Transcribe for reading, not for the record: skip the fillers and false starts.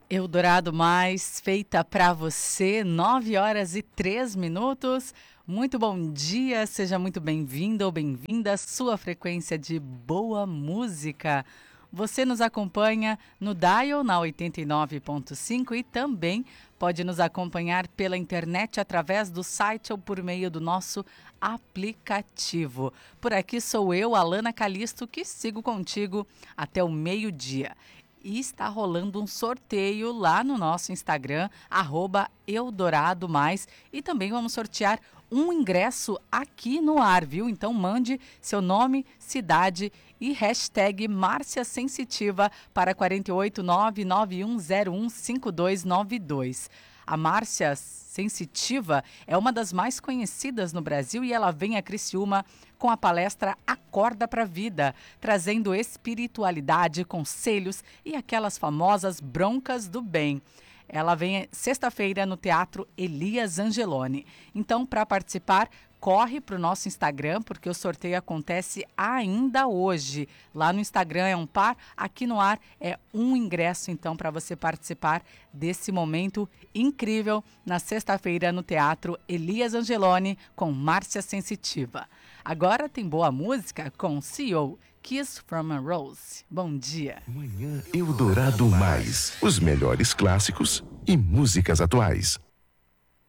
Eldorado Mais, feita para você, 9h03. Muito bom dia, seja muito bem-vindo ou bem-vinda à sua frequência de boa música. Você nos acompanha no Dial na 89.5 e também pode nos acompanhar pela internet através do site ou por meio do nosso aplicativo. Por aqui sou eu, Alana Calisto, que sigo contigo até o meio-dia. E está rolando um sorteio lá no nosso Instagram, @EldoradoMais. E também vamos sortear um ingresso aqui no ar, viu? Então mande seu nome, cidade e hashtag Márcia Sensitiva para 48991015292. A Márcia Sensitiva é uma das mais conhecidas no Brasil e ela vem a Criciúma com a palestra Acorda pra Vida, trazendo espiritualidade, conselhos e aquelas famosas broncas do bem. Ela vem sexta-feira no Teatro Elias Angeloni. Então, para participar, corre para o nosso Instagram, porque o sorteio acontece ainda hoje. Lá no Instagram é um par, aqui no ar é um ingresso, então, para você participar desse momento incrível na sexta-feira no Teatro Elias Angeloni com Márcia Sensitiva. Agora tem boa música com CEO, Kiss from a Rose. Bom dia. Manhã Eldorado Mais. Os melhores clássicos e músicas atuais.